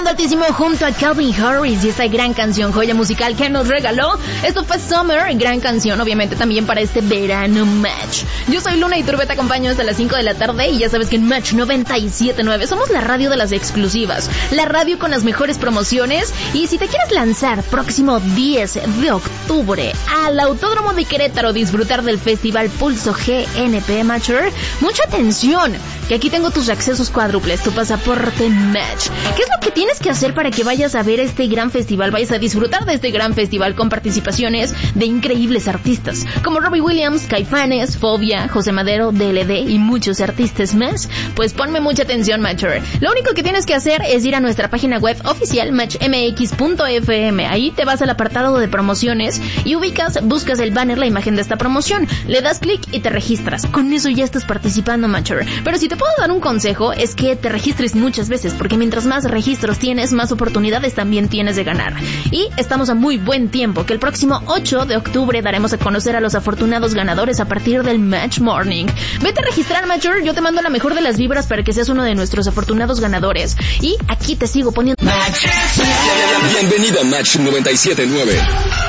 volando altísimo junto a Calvin Harris y esta gran canción, joya musical que nos regaló. Esto fue Summer, gran canción, obviamente también para este verano Match. Yo soy Luna Iturbe, te acompaño hasta las 5 de la tarde y ya sabes que en Match 97.9 somos la radio de las exclusivas, la radio con las mejores promociones. Y si te quieres lanzar próximo 10 de octubre al Autódromo de Querétaro, disfrutar del Festival Pulso GNP Matcher, mucha atención, que aquí tengo tus accesos cuádruples, tu pasaporte Match. ¿Qué es lo que tienes que hacer para que vayas a ver este gran festival, vayas a disfrutar de este gran festival con participaciones de increíbles artistas como Robbie Williams, Caifanes, Fobia, José Madero, DLD y muchos artistas más? Pues ponme mucha atención, Matcher. Lo único que tienes que hacer es ir a nuestra página web oficial matchmx.fm. Ahí te vas al apartado de promociones y buscas el banner, la imagen de esta promoción, le das clic y te registras. Con eso ya estás participando, Matcher. Pero si te puedo dar un consejo, es que te registres muchas veces, porque mientras más registros tienes, más oportunidades también tienes de ganar. Y estamos a muy buen tiempo, que el próximo 8 de octubre daremos a conocer a los afortunados ganadores a partir del Match Morning. Vete a registrar, Matcher, yo te mando la mejor de las vibras para que seas uno de nuestros afortunados ganadores. Y aquí te sigo poniendo... Bienvenido a Match 97.9.